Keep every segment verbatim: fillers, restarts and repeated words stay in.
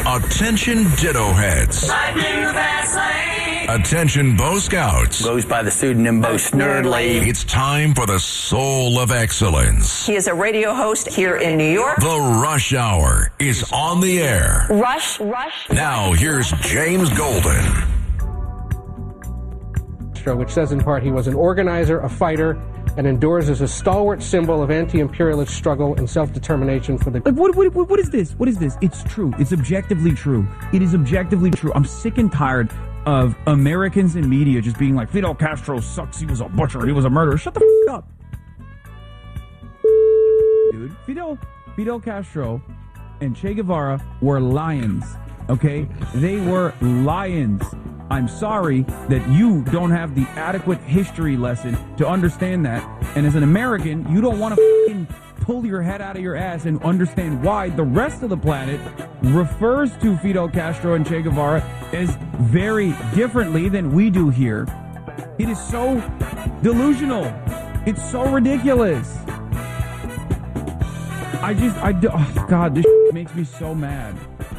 Attention ditto heads. Attention Bo Scouts. Goes by the pseudonym Bo Snerdley. It's time for the soul of excellence. He is a radio host here in New York. The Rush Hour is on the air. Rush, Rush. Now here's James Golden. Which says in part he was an organizer, a fighter, and endures as a stalwart symbol of anti-imperialist struggle and self-determination for the... Like, what, what, what is this? What is this? It's true. It's objectively true. It is objectively true. I'm sick and tired of Americans in media just being like, Fidel Castro sucks. He was a butcher. He was a murderer. Shut the f*** up. Dude, Fidel, Fidel Castro and Che Guevara were lions, okay? They were lions. I'm sorry that you don't have the adequate history lesson to understand that. And as an American, you don't want to fucking pull your head out of your ass and understand why the rest of the planet refers to Fidel Castro and Che Guevara as very differently than we do here. It is so delusional. It's so ridiculous. I just, I do, oh God, this makes me so mad.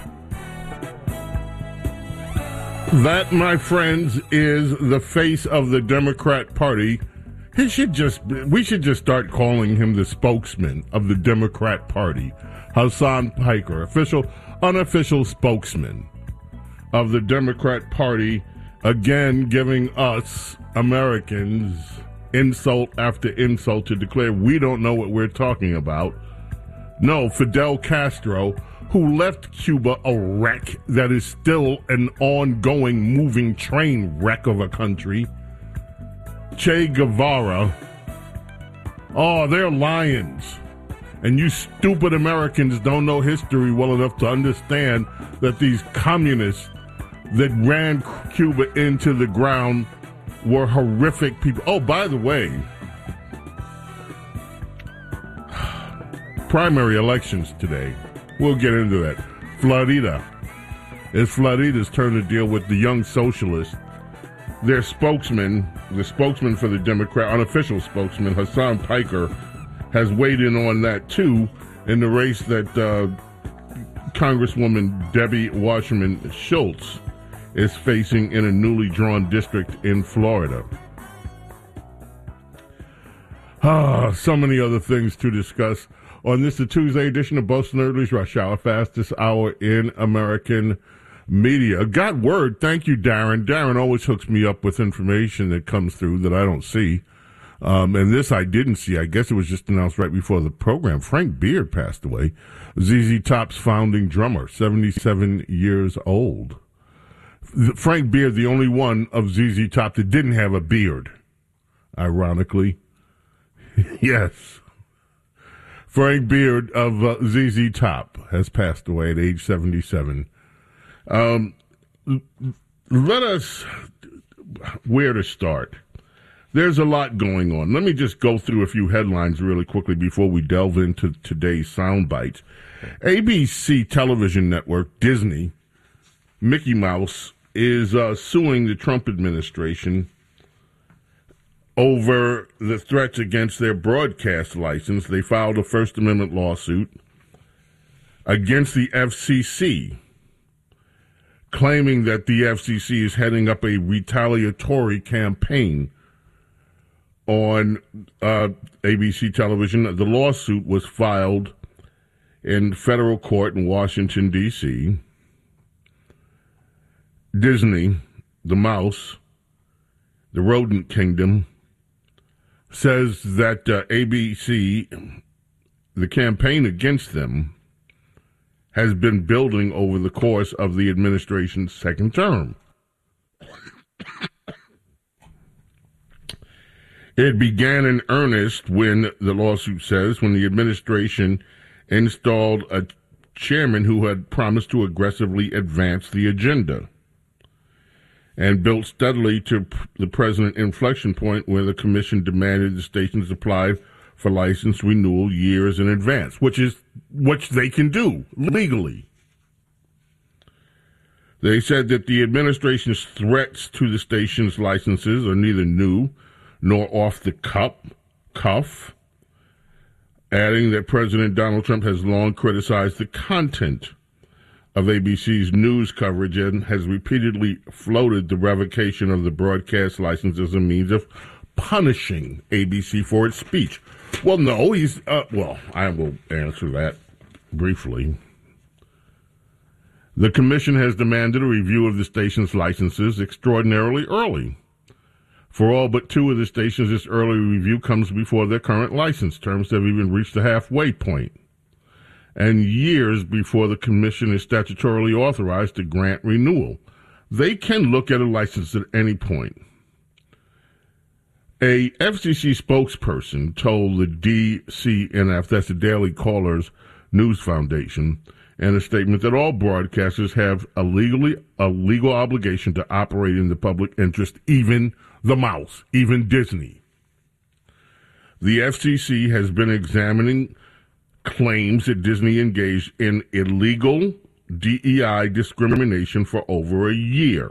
That, my friends, is the face of the Democrat Party. He should just, we should just start calling him the spokesman of the Democrat Party. Hasan Piker, official, unofficial spokesman of the Democrat Party, again giving us, Americans, insult after insult to declare we don't know what we're talking about. No, Fidel Castro, who left Cuba a wreck that is still an ongoing moving train wreck of a country. Che Guevara. Oh, they're lions. And you stupid Americans don't know history well enough to understand that these communists that ran Cuba into the ground were horrific people. Oh, by the way, primary elections today. We'll get into that. Florida. It's Florida's turn to deal with the young socialists. Their spokesman, the spokesman for the Democrat, unofficial spokesman, Hasan Piker, has weighed in on that, too, in the race that uh, Congresswoman Debbie Wasserman Schultz is facing in a newly drawn district in Florida. Ah, so many other things to discuss on this, the Tuesday edition of Bo Snerdley's Rush Hour, fastest hour in American media. Got word. Thank you, Darren. Darren always hooks me up with information that comes through that I don't see. Um, and this I didn't see. I guess it was just announced right before the program. Frank Beard passed away. Z Z Top's founding drummer, seventy-seven years old. Frank Beard, the only one of Z Z Top that didn't have a beard, ironically. Yes. Frank Beard of uh, Z Z Top has passed away at age seventy-seven. Um, let us, where to start? There's a lot going on. Let me just go through a few headlines really quickly before we delve into today's soundbite. A B C television network, Disney, Mickey Mouse, is uh, suing the Trump administration over the threats against their broadcast license. They filed a First Amendment lawsuit against the F C C, claiming that the F C C is heading up a retaliatory campaign on uh, A B C television. The lawsuit was filed in federal court in Washington, D C Disney, the mouse, the rodent kingdom, says that uh, A B C, the campaign against them, has been building over the course of the administration's second term. It began in earnest when, the lawsuit says, when the administration installed a chairman who had promised to aggressively advance the agenda, and built steadily to the present inflection point where the commission demanded the stations apply for license renewal years in advance, which is which they can do legally. They said that the administration's threats to the station's licenses are neither new nor off the cup, cuff, adding that President Donald Trump has long criticized the content of A B C's news coverage and has repeatedly floated the revocation of the broadcast license as a means of punishing A B C for its speech. Well, no, he's, uh, well, I will answer that briefly. The commission has demanded a review of the station's licenses extraordinarily early. For all but two of the stations, this early review comes before their current license terms have even reached the halfway point, and years before the commission is statutorily authorized to grant renewal. They can look at a license at any point. A F C C spokesperson told the D C N F, that's the Daily Caller's News Foundation, in a statement that all broadcasters have a legally a legal obligation to operate in the public interest, even the mouse, even Disney. The F C C has been examining claims that Disney engaged in illegal D E I discrimination for over a year.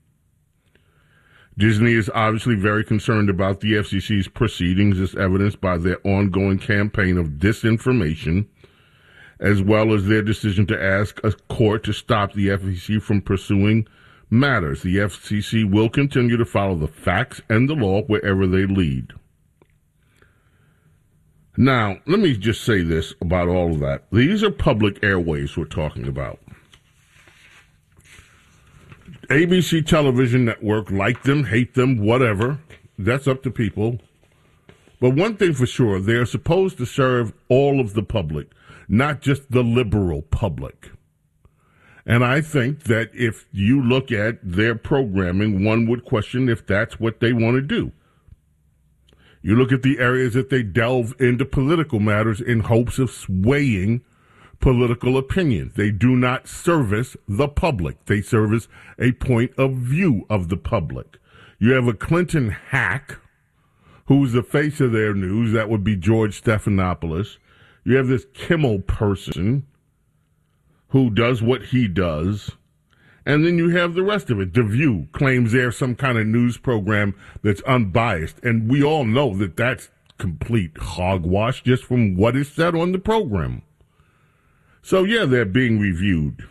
Disney is obviously very concerned about the F C C's proceedings, as evidenced by their ongoing campaign of disinformation, as well as their decision to ask a court to stop the F C C from pursuing matters. The F C C will continue to follow the facts and the law wherever they lead. Now, let me just say this about all of that. These are public airways we're talking about. A B C Television Network, like them, hate them, whatever. That's up to people. But one thing for sure, they are supposed to serve all of the public, not just the liberal public. And I think that if you look at their programming, one would question if that's what they want to do. You look at the areas that they delve into political matters in hopes of swaying political opinion. They do not service the public. They service a point of view of the public. You have a Clinton hack who's the face of their news. That would be George Stephanopoulos. You have this Kimmel person who does what he does. And then you have the rest of it. The View claims they're some kind of news program that's unbiased. And we all know that that's complete hogwash just from what is said on the program. So, yeah, they're being reviewed.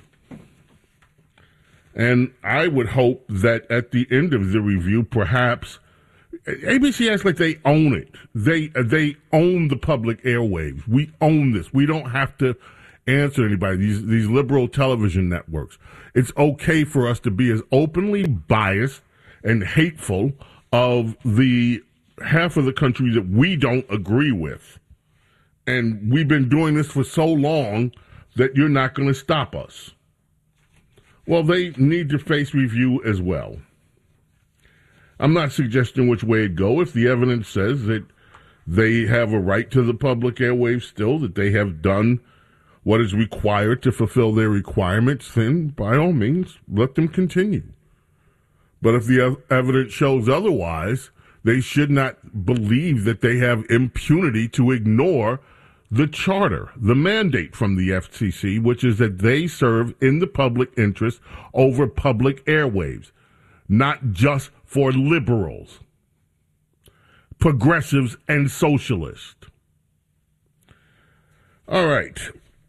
And I would hope that at the end of the review, perhaps, A B C acts like they own it. They they own the public airwaves. We own this. We don't have to answer anybody, these, these liberal television networks. It's okay for us to be as openly biased and hateful of the half of the country that we don't agree with. And we've been doing this for so long that you're not going to stop us. Well, they need to face review as well. I'm not suggesting which way it go. If the evidence says that they have a right to the public airwaves still, that they have done what is required to fulfill their requirements, then by all means, let them continue. But if the ev- evidence shows otherwise, they should not believe that they have impunity to ignore the charter, the mandate from the F C C, which is that they serve in the public interest over public airwaves, not just for liberals, progressives, and socialists. All right.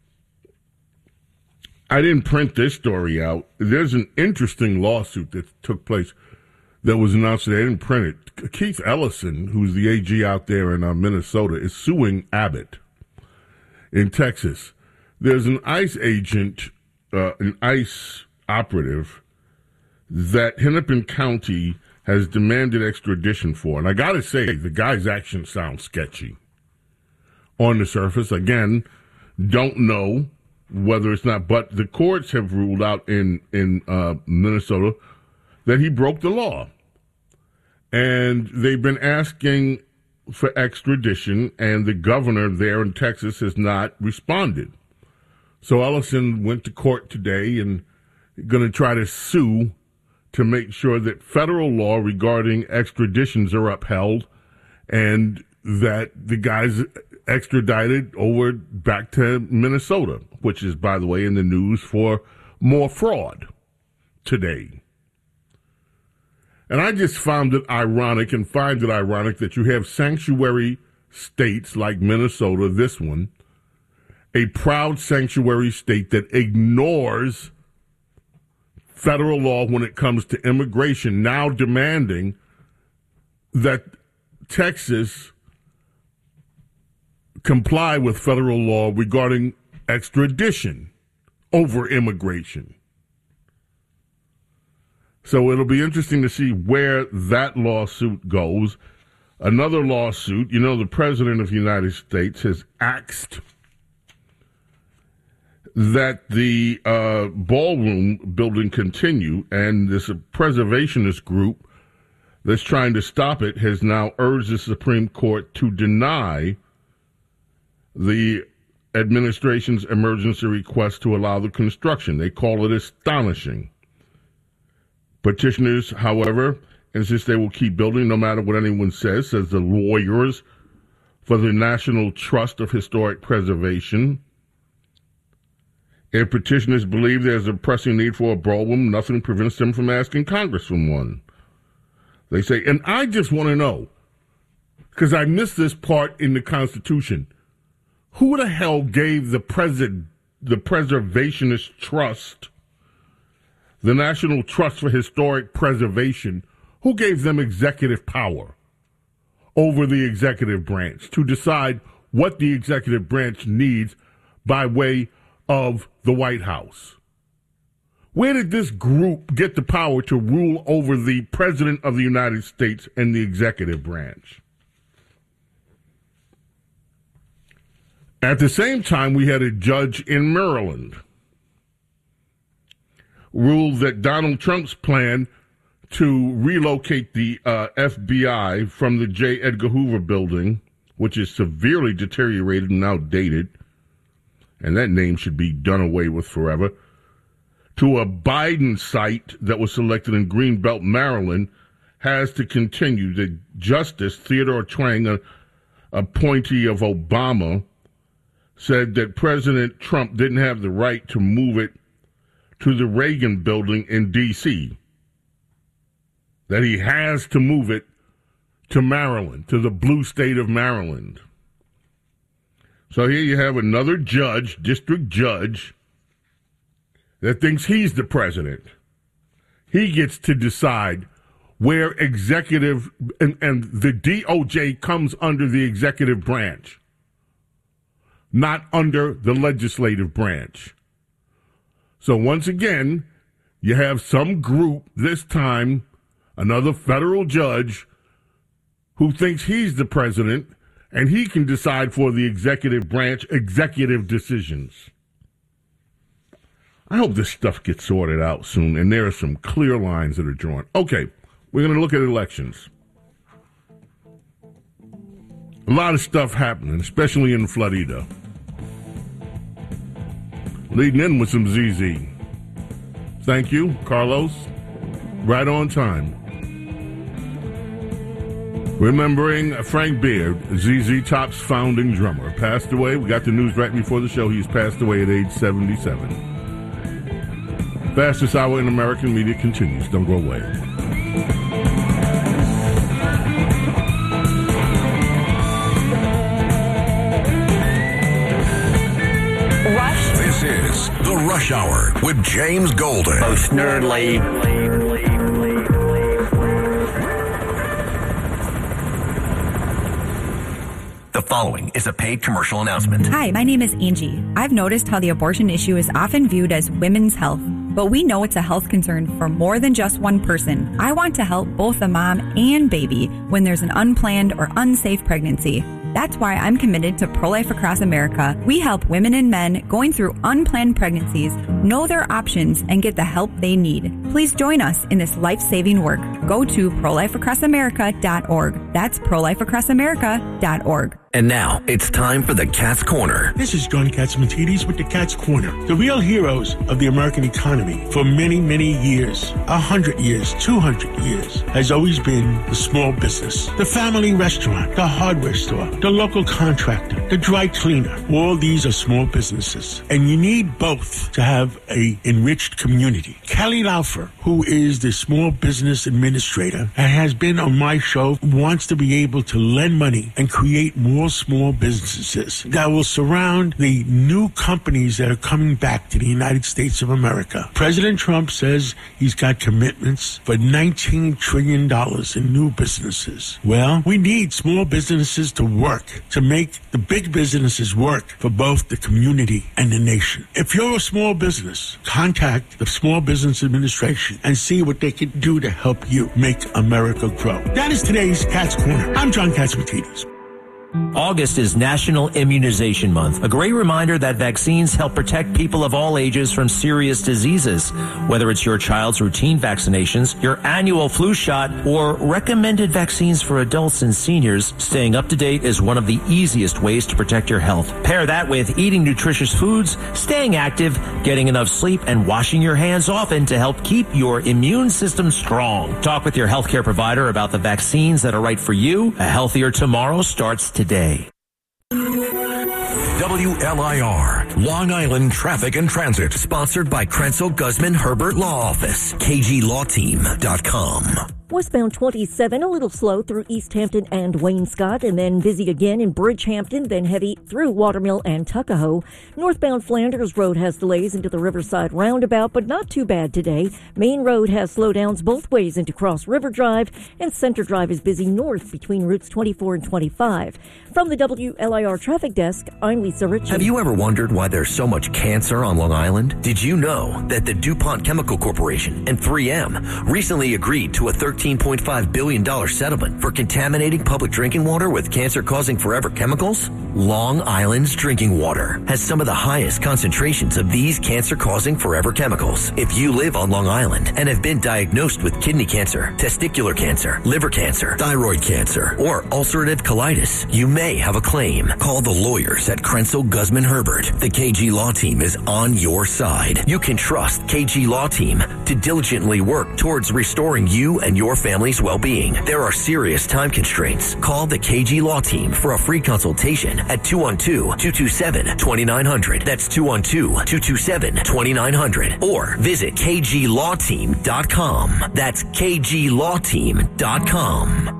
I didn't print this story out. There's an interesting lawsuit that took place that was announced today. I didn't print it. Keith Ellison, who's the A G out there in uh, Minnesota, is suing Abbott in Texas. There's an ICE agent, uh, an ICE operative that Hennepin County has demanded extradition for. And I got to say, the guy's actions sound sketchy on the surface. Again, don't know whether it's not, but the courts have ruled out in, in uh, Minnesota that he broke the law. And they've been asking for extradition, and the governor there in Texas has not responded. So Ellison went to court today and going to try to sue to make sure that federal law regarding extraditions are upheld and that the guy's extradited over back to Minnesota, which is, by the way, in the news for more fraud today. And I just found it ironic and find it ironic that you have sanctuary states like Minnesota, this one, a proud sanctuary state that ignores federal law when it comes to immigration, now demanding that Texas comply with federal law regarding extradition over immigration. So it'll be interesting to see where that lawsuit goes. Another lawsuit, you know, the President of the United States has asked that the uh, ballroom building continue, and this preservationist group that's trying to stop it has now urged the Supreme Court to deny the administration's emergency request to allow the construction. They call it astonishing. Petitioners, however, insist they will keep building no matter what anyone says, says the lawyers for the National Trust of Historic Preservation. If petitioners believe there's a pressing need for a ballroom, nothing prevents them from asking Congress for one. They say, and I just want to know, because I missed this part in the Constitution, who the hell gave the president, the Preservationist Trust, the National Trust for Historic Preservation, who gave them executive power over the executive branch to decide what the executive branch needs by way of the White House? Where did this group get the power to rule over the President of the United States and the executive branch? At the same time, we had a judge in Maryland rule that Donald Trump's plan to relocate the uh, F B I from the J. Edgar Hoover building, which is severely deteriorated and outdated, and that name should be done away with forever, to a Biden site that was selected in Greenbelt, Maryland, has to continue. The Justice Theodore Twang, a appointee of Obama, said that President Trump didn't have the right to move it to the Reagan building in D C, that he has to move it to Maryland, to the blue state of Maryland. So here you have another judge, district judge, that thinks he's the president. He gets to decide where executive, and, and the D O J comes under the executive branch, not under the legislative branch. So once again, you have some group, this time another federal judge, who thinks he's the president and he can decide for the executive branch executive decisions. I hope this stuff gets sorted out soon, and there are some clear lines that are drawn. Okay, we're going to look at elections. A lot of stuff happening, especially in Florida. Leading in with some Z Z. Thank you, Carlos. Right on time. Remembering Frank Beard, Z Z Top's founding drummer, passed away. We got the news right before the show. He's passed away at age seventy-seven. Fastest hour in American media continues. Don't go away. Rush. This is The Rush Hour with James Golden. Most nerdly. The following is a paid commercial announcement. Hi, my name is Angie. I've noticed how the abortion issue is often viewed as women's health, but we know it's a health concern for more than just one person. I want to help both the mom and baby when there's an unplanned or unsafe pregnancy. That's why I'm committed to Pro-Life Across America. We help women and men going through unplanned pregnancies know their options and get the help they need. Please join us in this life-saving work. Go to pro life across america dot org. That's pro life across america dot org. And now, it's time for the Cat's Corner. This is John Katzmatidis with the Cat's Corner. The real heroes of the American economy for many, many years, a hundred years, two hundred years, has always been the small business. The family restaurant, the hardware store, the local contractor, the dry cleaner. All these are small businesses. And you need both to have a enriched community. Kelly Laufer, who is the small business administrator administrator that has been on my show wants to be able to lend money and create more small businesses that will surround the new companies that are coming back to the United States of America. President Trump says he's got commitments for nineteen trillion dollars in new businesses. Well, we need small businesses to work, to make the big businesses work for both the community and the nation. If you're a small business, contact the Small Business Administration and see what they can do to help you make America grow. That is today's Cat's Corner. I'm John Catsimatidis. August is National Immunization Month, a great reminder that vaccines help protect people of all ages from serious diseases. Whether it's your child's routine vaccinations, your annual flu shot, or recommended vaccines for adults and seniors, staying up to date is one of the easiest ways to protect your health. Pair that with eating nutritious foods, staying active, getting enough sleep, and washing your hands often to help keep your immune system strong. Talk with your healthcare provider about the vaccines that are right for you. A healthier tomorrow starts today. Today. W L I R, Long Island Traffic and Transit. Sponsored by Krenzel Guzman Herbert Law Office, K G Law Team dot com. Westbound twenty-seven, a little slow through East Hampton and Waynescott, and then busy again in Bridgehampton, then heavy through Watermill and Tuckahoe. Northbound Flanders Road has delays into the Riverside Roundabout, but not too bad today. Main Road has slowdowns both ways into Cross River Drive, and Center Drive is busy north between routes twenty-four and twenty-five. From the W L I R Traffic Desk, I'm Lisa Ritchie. Have you ever wondered why there's so much cancer on Long Island? Did you know that the DuPont Chemical Corporation and three M recently agreed to a thirteen point five billion dollars settlement for contaminating public drinking water with cancer-causing forever chemicals? Long Island's drinking water has some of the highest concentrations of these cancer-causing forever chemicals. If you live on Long Island and have been diagnosed with kidney cancer, testicular cancer, liver cancer, thyroid cancer, or ulcerative colitis, you may have a claim. Call the lawyers at Krenzel Guzman Herbert. The K G Law Team is on your side. You can trust K G Law Team to diligently work towards restoring you and your family's well-being. There are serious time constraints. Call the K G Law Team for a free consultation at two one two, two two seven, two nine zero zero. That's two one two, two two seven, two nine zero zero. Or visit K G Law Team dot com. That's K G Law Team dot com.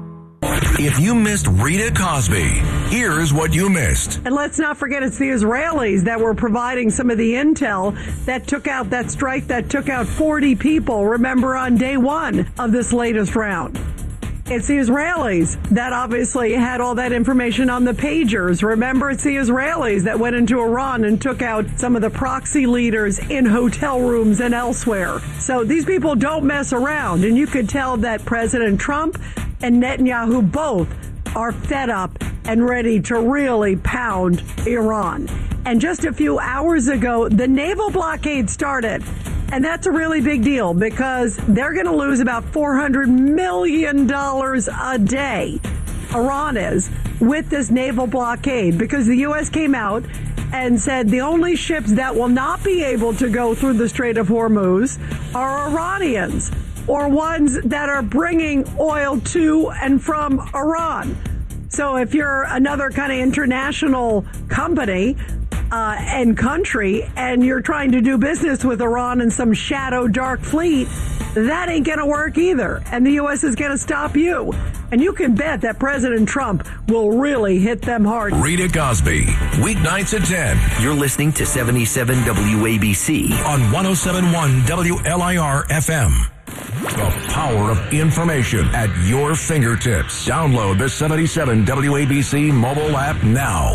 If you missed Rita Cosby, here's what you missed. And let's not forget it's the Israelis that were providing some of the intel that took out that strike that took out forty people, remember, on day one of this latest round. It's the Israelis that obviously had all that information on the pagers. Remember, it's the Israelis that went into Iran and took out some of the proxy leaders in hotel rooms and elsewhere. So these people don't mess around. And you could tell that President Trump and Netanyahu both are fed up and ready to really pound Iran. And just a few hours ago, the naval blockade started. And that's a really big deal because they're going to lose about four hundred million dollars a day, Iran is, with this naval blockade, because the U S came out and said the only ships that will not be able to go through the Strait of Hormuz are Iranians, or ones that are bringing oil to and from Iran. So if you're another kind of international company uh, and country and you're trying to do business with Iran and some shadow dark fleet, that ain't going to work either. And the U S is going to stop you. And you can bet that President Trump will really hit them hard. Rita Cosby, weeknights at ten. You're listening to seventy-seven W A B C on one oh seven point one W L I R F M. The power of information at your fingertips. Download the seventy-seven W A B C mobile app now.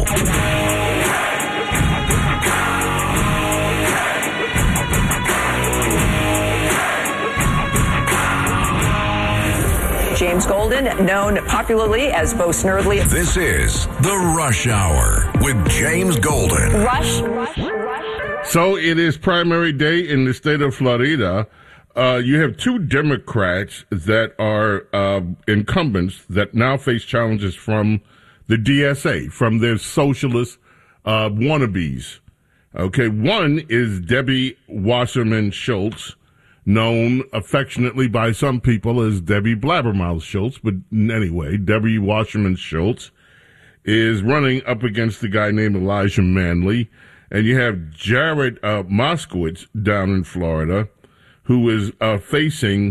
James Golden, known popularly as Bo Snerdley. This is The Rush Hour with James Golden. Rush, rush, rush. So it is primary day in the state of Florida. Uh, you have two Democrats that are uh, incumbents that now face challenges from the D S A, from their socialist uh, wannabes. Okay, one is Debbie Wasserman Schultz, known affectionately by some people as Debbie Blabbermouth Schultz, but anyway, Debbie Wasserman Schultz is running up against a guy named Elijah Manley, and you have Jared uh, Moskowitz down in Florida, who is uh, facing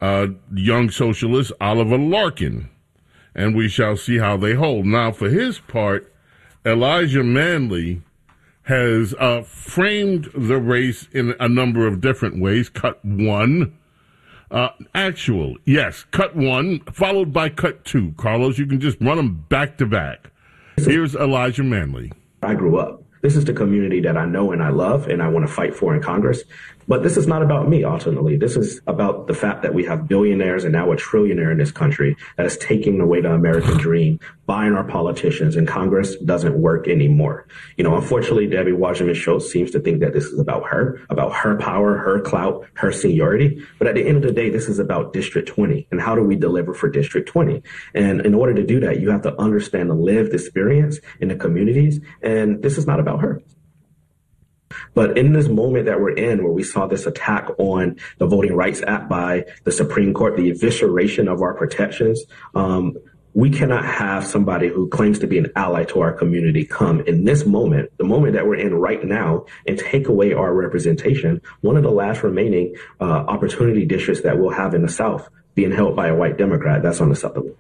uh, young socialist Oliver Larkin. And we shall see how they hold. Now, for his part, Elijah Manley has uh, framed the race in a number of different ways. Cut one. Uh, actual, yes, cut one, followed by cut two. Carlos, you can just run them back to back. Here's Elijah Manley. I grew up. This is the community that I know and I love and I want to fight for in Congress. But this is not about me, ultimately. This is about the fact that we have billionaires and now a trillionaire in this country that is taking away the American dream, buying our politicians, and Congress doesn't work anymore. You know, unfortunately, Debbie Wasserman Schultz seems to think that this is about her, about her power, her clout, her seniority. But at the end of the day, this is about District twenty and how do we deliver for District twenty? And in order to do that, you have to understand the lived experience in the communities. And this is not about her. But in this moment that we're in, where we saw this attack on the Voting Rights Act by the Supreme Court, the evisceration of our protections, um, we cannot have somebody who claims to be an ally to our community come in this moment, the moment that we're in right now, and take away our representation, one of the last remaining uh, opportunity districts that we'll have in the South being held by a white Democrat. That's unacceptable.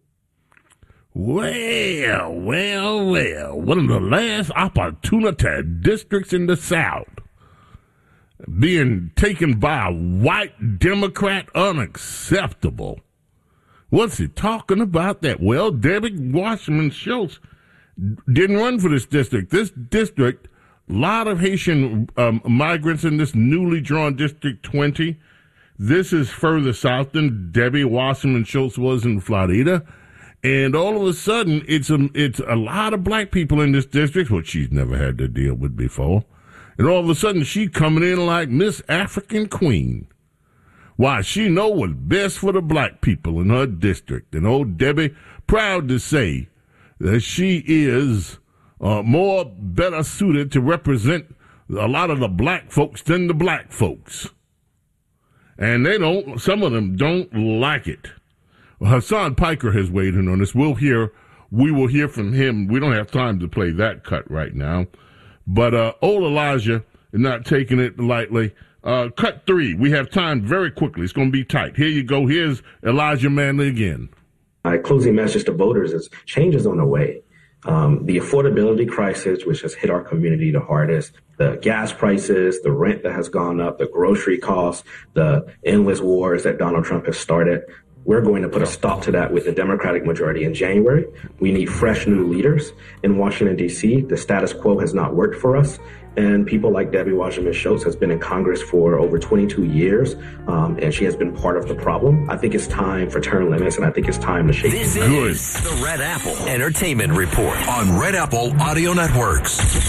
Well, well, well, one of the last opportunity districts in the South being taken by a white Democrat, unacceptable. What's he talking about that? Well, Debbie Wasserman Schultz didn't run for this district. This district, a lot of Haitian um, migrants in this newly drawn District twenty. This is further south than Debbie Wasserman Schultz was in Florida. And all of a sudden, it's a, it's a lot of black people in this district, which she's never had to deal with before. And all of a sudden, she coming in like Miss African Queen. Why, she know what's best for the black people in her district. And old Debbie, proud to say that she is uh, more better suited to represent a lot of the black folks than the black folks. And they don't, some of them don't like it. Hassan Piker has weighed in on this. We'll hear, we will hear from him. We don't have time to play that cut right now. But uh, old Elijah is not taking it lightly. Uh, cut three. We have time very quickly. It's going to be tight. Here you go. Here's Elijah Manley again. My closing message to voters is change is on the way. Um, the affordability crisis, which has hit our community the hardest, the gas prices, the rent that has gone up, the grocery costs, the endless wars that Donald Trump has started. We're going to put a stop to that with the Democratic majority in January. We need fresh new leaders in Washington, D C. The status quo has not worked for us. And people like Debbie Wasserman Schultz has been in Congress for over twenty-two years, um, and she has been part of the problem. I think it's time for term limits, and I think it's time to shake This it. is the Red Apple Entertainment Report on Red Apple Audio Networks.